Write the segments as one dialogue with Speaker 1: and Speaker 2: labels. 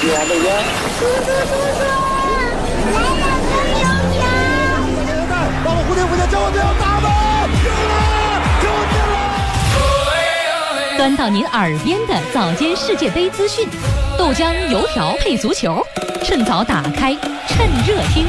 Speaker 1: 远的远。
Speaker 2: 叔叔，来两个牛羊！
Speaker 3: 到了蝴蝶附近，叫我不要打吧！进了！
Speaker 4: 端到您耳边的早间世界杯资讯，豆浆油条配足球，趁早打开，趁热听。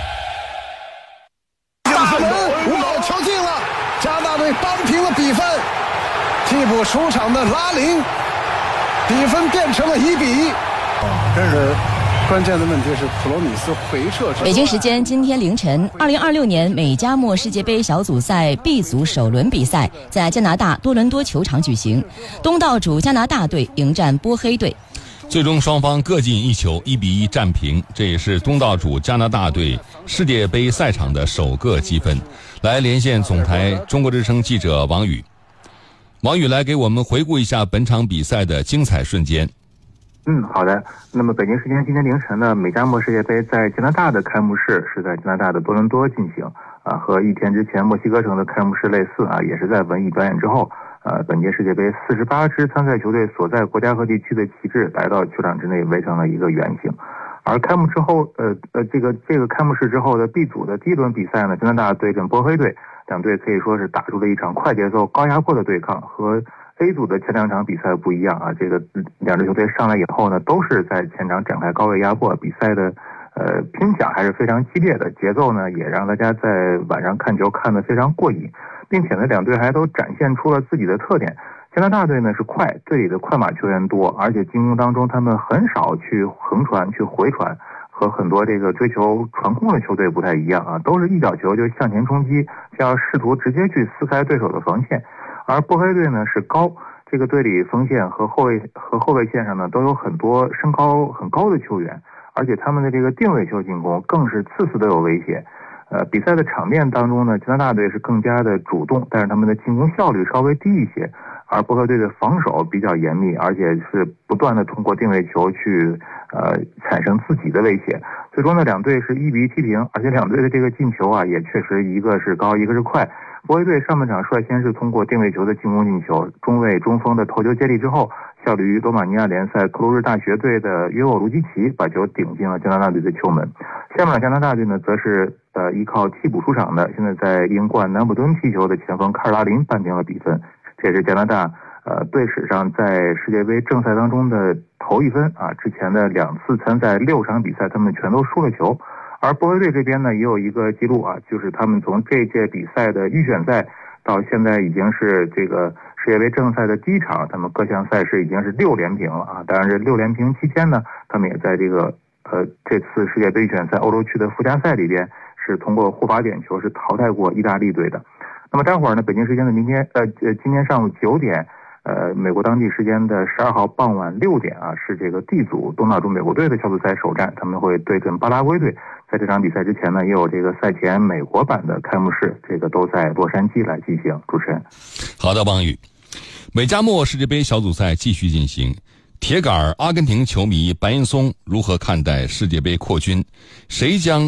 Speaker 3: 大门，我球进了，加拿大队扳平了比分。替补出场的拉林，比分变成了1-1。但是关键的问题是普罗米斯回撤。
Speaker 4: 北京时间今天凌晨，2026年美加墨世界杯小组赛 B 组首轮比赛在加拿大多伦多球场举行，东道主加拿大队迎战波黑队。
Speaker 5: 最终双方各进一球，1-1战平，这也是东道主加拿大队世界杯赛场的首个积分。来连线总台中国之声记者王宇。王宇来给我们回顾一下本场比赛的精彩瞬间。
Speaker 6: 好的。那么北京时间今天凌晨呢，美加墨世界杯在加拿大的开幕式是在加拿大的多伦多进行和一天之前墨西哥城的开幕式类似也是在文艺表演之后，本届世界杯48支参赛球队所在国家和地区的旗帜来到球场之内围成了一个圆形。而开幕之后，这个开幕式之后的 B 组的第一轮比赛呢，加拿大对阵波黑队，两队可以说是打出了一场快节奏、高压迫的对抗。和 A 组的前两场比赛不一样这个两支球队上来以后呢，都是在前场展开高位压迫，比赛的拼抢还是非常激烈的，节奏呢也让大家在晚上看球看得非常过瘾，并且呢两队还都展现出了自己的特点。加拿大队呢是快，队里的快马球员多，而且进攻当中他们很少去横传去回传，和很多这个追求传控的球队不太一样都是一脚球就向前冲击，就要试图直接去撕开对手的防线。而波黑队呢是高，这个队里锋线和后卫线上呢都有很多身高很高的球员，而且他们的这个定位球进攻更是次次都有威胁。比赛的场面当中呢，加拿大队是更加的主动，但是他们的进攻效率稍微低一些，而波黑队的防守比较严密，而且是不断的通过定位球去产生自己的威胁。最终呢，两队是1-1踢平，而且两队的这个进球也确实一个是高，一个是快。波黑队上半场率先是通过定位球的进攻进球，中卫中锋的头球接力之后，效力于罗马尼亚联赛克鲁日大学队的约沃卢基奇把球顶进了加拿大队的球门。下面加拿大队呢则是依靠替补出场的现在在英冠南普敦踢球的前锋卡尔拉林扳平了比分，这也是加拿大队史上在世界杯正赛当中的头一分之前的2次参赛6场比赛他们全都输了球。而波黑队这边呢也有一个记录就是他们从这届比赛的预选赛到现在已经是这个世界杯正赛的第一场，他们各项赛事已经是6连平了当然这6连平期间呢，他们也在这个这次世界杯预选赛欧洲区的附加赛里边是通过护罚点球是淘汰过意大利队的。那么待会儿呢，北京时间的今天上午9点美国当地时间的12号傍晚6点是这个 D 组东道主美国队的小组赛首战，他们会对阵巴拉圭队。在这场比赛之前呢，也有这个赛前美国版的开幕式，这个都在洛杉矶来进行。主持人，
Speaker 5: 好的，王宇。美加墨世界杯小组赛继续进行，铁杆阿根廷球迷白岩松如何看待世界杯扩军？谁将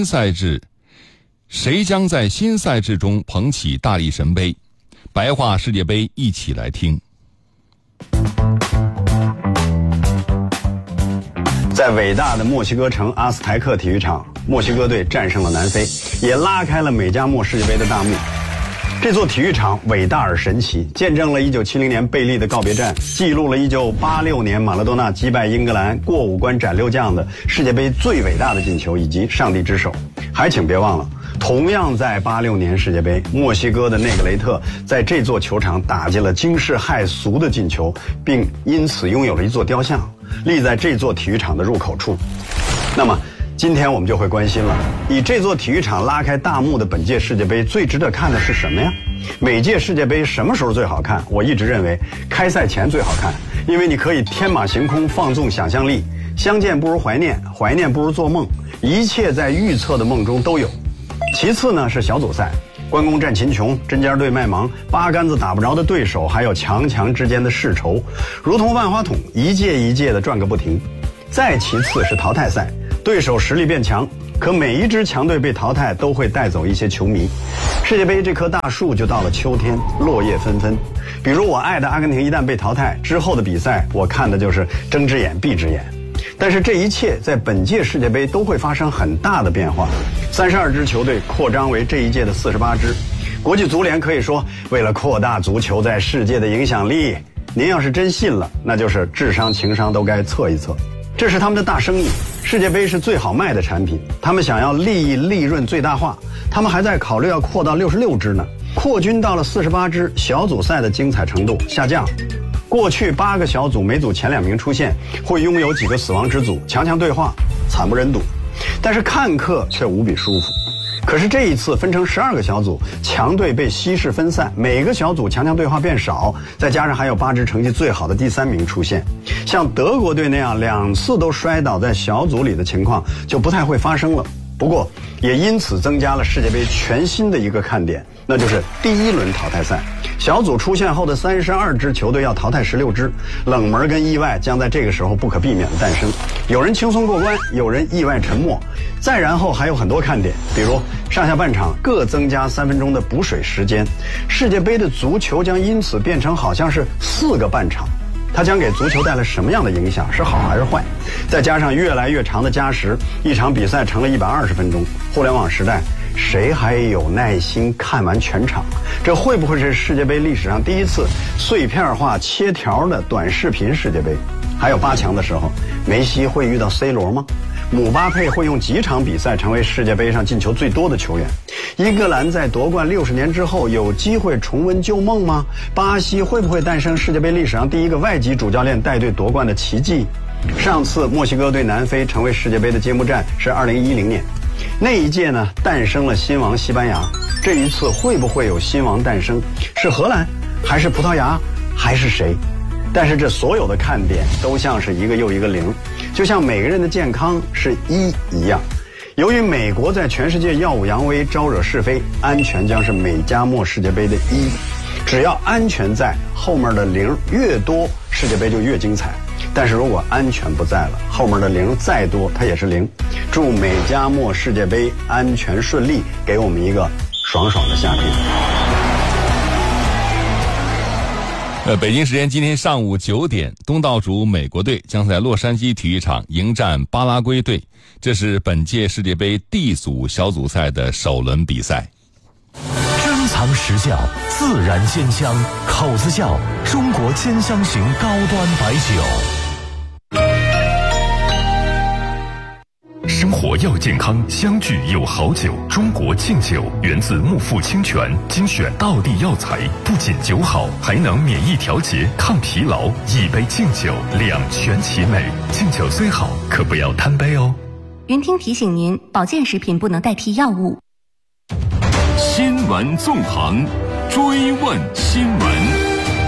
Speaker 5: 在新赛制中捧起大力神杯？白话世界杯一起来听。
Speaker 7: 在伟大的墨西哥城阿斯台克体育场，墨西哥队战胜了南非，也拉开了美加墨世界杯的大幕。这座体育场伟大而神奇，见证了1970年贝利的告别战，记录了1986年马拉多纳击败英格兰过五关斩六将的世界杯最伟大的进球，以及上帝之手。还请别忘了，同样在86年世界杯，墨西哥的内格雷特在这座球场打进了惊世骇俗的进球，并因此拥有了一座雕像，立在这座体育场的入口处。那么今天我们就会关心了，以这座体育场拉开大幕的本届世界杯最值得看的是什么呀？每届世界杯什么时候最好看？我一直认为开赛前最好看，因为你可以天马行空，放纵想象力，相见不如怀念，怀念不如做梦，一切在预测的梦中都有。其次呢是小组赛，关公战秦琼，针尖对麦芒，八竿子打不着的对手，还有强强之间的世仇，如同万花筒，一届一届的转个不停。再其次是淘汰赛，对手实力变强，可每一支强队被淘汰都会带走一些球迷。世界杯这棵大树就到了秋天，落叶纷纷。比如我爱的阿根廷一旦被淘汰之后的比赛，我看的就是睁只眼闭只眼。 但是这一切在本届世界杯都会发生很大的变化，32支球队扩张为这一届的48支。国际足联可以说，为了扩大足球在世界的影响力，您要是真信了，那就是智商情商都该测一测。这是他们的大生意，世界杯是最好卖的产品，他们想要利润最大化，他们还在考虑要扩到66支呢。扩军到了48支，小组赛的精彩程度下降。过去8个小组，每组前2名出现，会拥有几个死亡之组，强对话，惨不忍睹。但是看客却无比舒服。可是这一次分成12个小组，强队被稀释分散，每个小组强对话变少，再加上还有8支成绩最好的第3名出现，像德国队那样2次都摔倒在小组里的情况就不太会发生了。不过也因此增加了世界杯全新的一个看点，那就是第1轮淘汰赛。小组出现后的32支球队要淘汰16支，冷门跟意外将在这个时候不可避免的诞生。有人轻松过关，有人意外沉没。再然后还有很多看点，比如上下半场各增加3分钟的补水时间。世界杯的足球将因此变成好像是4个半场。它将给足球带来什么样的影响？是好还是坏？再加上越来越长的加时，一场比赛成了120分钟。互联网时代，谁还有耐心看完全场？这会不会是世界杯历史上第一次碎片化切条的短视频世界杯？还有8强的时候，梅西会遇到 C 罗吗？姆巴佩会用几场比赛成为世界杯上进球最多的球员？英格兰在夺冠60年之后有机会重温旧梦吗？巴西会不会诞生世界杯历史上第一个外籍主教练带队夺冠的奇迹？上次墨西哥对南非成为世界杯的揭幕战是2010年，那一届呢诞生了新王西班牙。这一次会不会有新王诞生？是荷兰还是葡萄牙还是谁？但是这所有的看点都像是一个又一个0，就像每个人的健康是1一样。由于美国在全世界耀武扬威，招惹是非，安全将是美加墨世界杯的1。只要安全在，后面的0越多，世界杯就越精彩。但是如果安全不在了，后面的0再多，它也是0。祝美加墨世界杯安全顺利，给我们一个爽爽的夏天。
Speaker 5: 北京时间今天上午9点，东道主美国队将在洛杉矶体育场迎战巴拉圭队，这是本届世界杯 D 组小组赛的首轮比赛。
Speaker 1: 珍藏实窖，自然鲜香，口子窖，中国兼香型高端白酒。生活要健康，相聚有好酒。中国敬酒源自木富清泉，精选道地药材，不仅酒好，还能免疫调节、抗疲劳。一杯敬酒，两全其美。敬酒虽好，可不要贪杯哦。
Speaker 8: 云听提醒您，保健食品不能代替药物。
Speaker 1: 新闻纵横，追问新闻。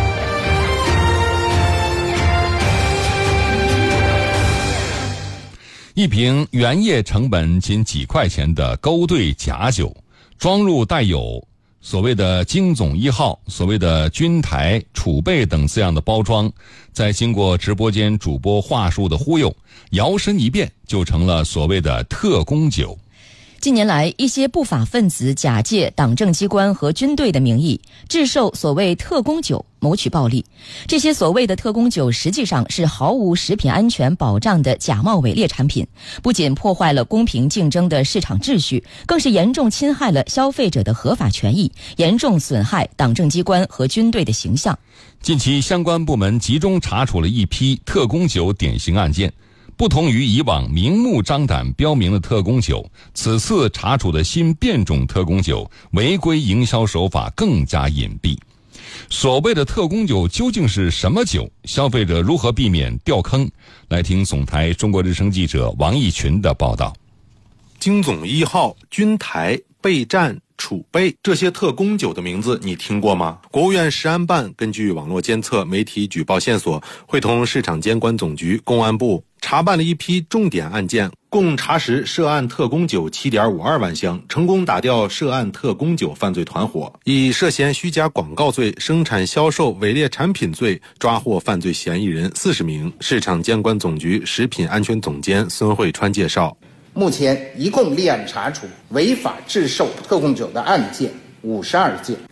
Speaker 5: 一瓶原液成本仅几块钱的勾兑假酒，装入带有所谓的京总1号、所谓的军台、储备等字样的包装，在经过直播间主播话术的忽悠，摇身一变就成了所谓的特供酒。
Speaker 4: 近年来，一些不法分子假借党政机关和军队的名义，制售所谓特供酒，谋取暴利。这些所谓的特供酒实际上是毫无食品安全保障的假冒伪劣产品，不仅破坏了公平竞争的市场秩序，更是严重侵害了消费者的合法权益，严重损害党政机关和军队的形象。
Speaker 5: 近期，相关部门集中查处了一批特供酒典型案件。不同于以往明目张胆标明的特供酒，此次查处的新变种特供酒违规营销手法更加隐蔽。所谓的特供酒究竟是什么酒？消费者如何避免掉坑？来听总台中国之声记者王义群的报道。
Speaker 9: 京总1号、军台、备战、储备这些特供酒的名字你听过吗？国务院食安办根据网络监测、媒体举报线索，会同市场监管总局、公安部查办了一批重点案件，共查实涉案特供酒 7.52 万箱，成功打掉涉案特供酒犯罪团伙，以涉嫌虚假广告罪、生产销售伪劣产品罪抓获犯罪嫌疑人40名。市场监管总局食品安全总监孙慧川介绍，
Speaker 10: 目前一共立案查处违法制售特供酒的案件52件。